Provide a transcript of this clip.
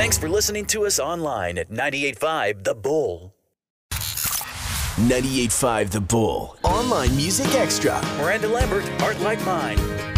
Thanks for listening to us online at 98.5 The Bull. 98.5 The Bull. Online Music Extra. Miranda Lambert, Heart Like Mine.